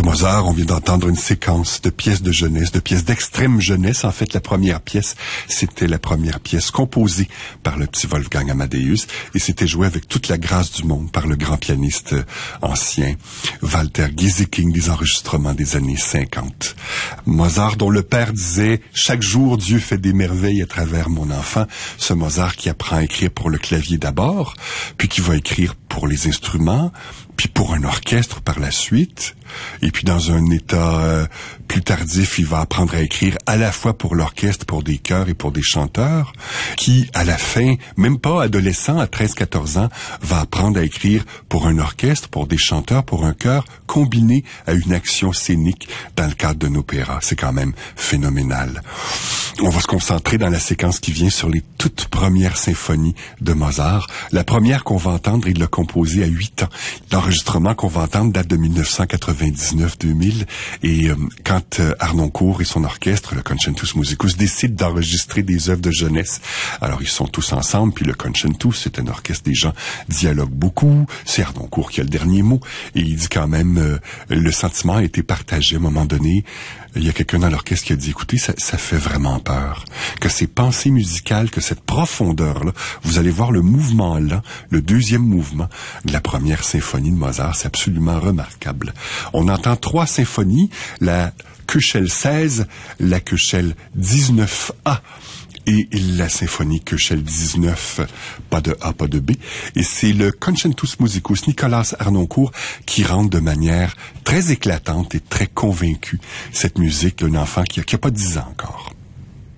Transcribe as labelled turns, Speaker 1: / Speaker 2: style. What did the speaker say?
Speaker 1: Mozart, on vient d'entendre une séquence de pièces de jeunesse, de pièces d'extrême jeunesse. En fait, la première pièce, c'était la première pièce composée par le petit Wolfgang Amadeus et c'était joué avec toute la grâce du monde par le grand pianiste ancien Walter Gieseking, des enregistrements des années 50. Mozart, dont le père disait « Chaque jour, Dieu fait des merveilles à travers mon enfant ». Ce Mozart qui apprend à écrire pour le clavier d'abord, puis qui va écrire pour les instruments, puis pour un orchestre par la suite, et puis dans un état plus tardif, il va apprendre à écrire à la fois pour l'orchestre, pour des chœurs et pour des chanteurs, qui à la fin, même pas adolescent, à 13-14 ans, va apprendre à écrire pour un orchestre, pour des chanteurs, pour un chœur, combiné à une action scénique dans le cadre d'un opéra. C'est quand même phénoménal. On va se concentrer dans la séquence qui vient sur les toutes premières symphonies de Mozart. La première qu'on va entendre, il l'a composée à 8 ans. L'enregistrement qu'on va entendre date de 1999-2000 et quand Harnoncourt et son orchestre, le Concentus Musicus, décident d'enregistrer des œuvres de jeunesse, alors ils sont tous ensemble, puis le Concentus, c'est un orchestre, des gens dialoguent beaucoup, c'est Harnoncourt qui a le dernier mot, et il dit quand même, le sentiment a été partagé à un moment donné. Il y a quelqu'un dans l'orchestre qui a dit, écoutez, ça fait vraiment peur. Que ces pensées musicales, que cette profondeur-là, vous allez voir le mouvement lent, le deuxième mouvement de la première symphonie de Mozart, c'est absolument remarquable. On entend 3 symphonies, la Köchel 16, la Köchel 19A, et la symphonie Köchel 19, pas de A, pas de B. Et c'est le Concentus Musicus Nicolas Harnoncourt qui rend de manière très éclatante et très convaincue cette musique d'un enfant qui a pas 10 ans encore.